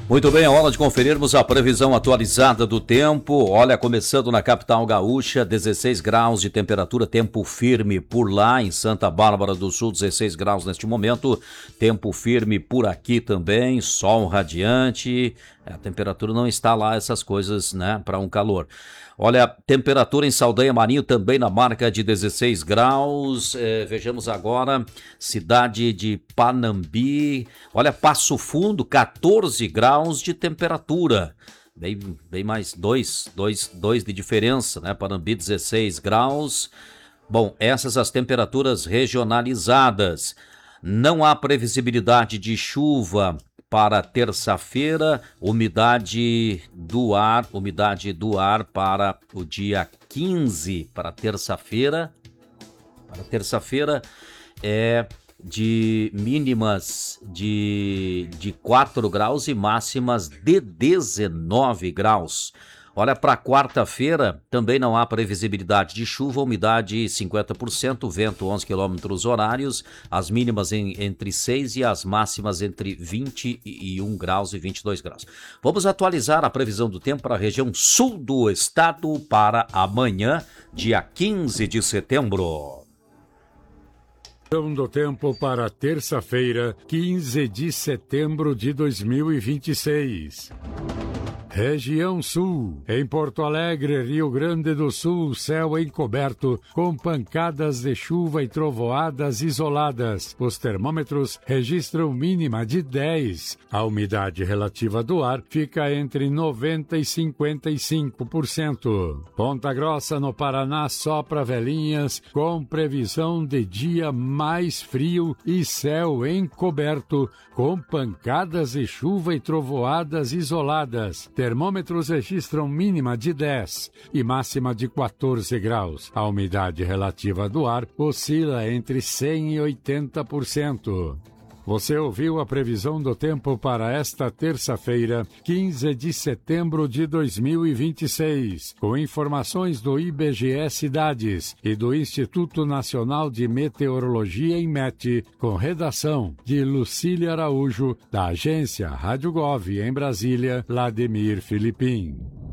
Muito bem, é hora de conferirmos a previsão atualizada do tempo. Olha, começando na capital gaúcha, 16 graus de temperatura, tempo firme por lá. Em Santa Bárbara do Sul, 16 graus neste momento. Tempo firme por aqui também, sol radiante. A temperatura não está lá essas coisas, né, para um calor. Olha, temperatura em Saldanha Marinho também na marca de 16 graus. Vejamos agora, cidade de Panambi. Olha, Passo Fundo, 14 graus de temperatura. Bem mais 2 de diferença, né? Panambi, 16 graus. Bom, essas as temperaturas regionalizadas. Não há previsibilidade de chuva para terça-feira, umidade do ar para o dia 15, para terça-feira. Para terça-feira é de mínimas de 4 graus e máximas de 19 graus. Olha, para quarta-feira também não há previsibilidade de chuva, umidade 50%, vento 11 km horários, as mínimas entre 6 e as máximas entre 21 graus e 22 graus. Vamos atualizar a previsão do tempo para a região sul do estado para amanhã, dia 15 de setembro. Previsão do tempo para terça-feira, 15 de setembro de 2026. Região Sul, em Porto Alegre, Rio Grande do Sul, céu encoberto, com pancadas de chuva e trovoadas isoladas. Os termômetros registram mínima de 10. A umidade relativa do ar fica entre 90% e 55%. Ponta Grossa, no Paraná, sopra velhinhas, com previsão de dia mais frio e céu encoberto, com pancadas de chuva e trovoadas isoladas. Termômetros registram mínima de 10 e máxima de 14 graus. A umidade relativa do ar oscila entre 100% e 80%. Você ouviu a previsão do tempo para esta terça-feira, 15 de setembro de 2026, com informações do IBGE Cidades e do Instituto Nacional de Meteorologia (INMET), com redação de Lucília Araújo, da agência Rádio Gov em Brasília, Vladimir Filipim.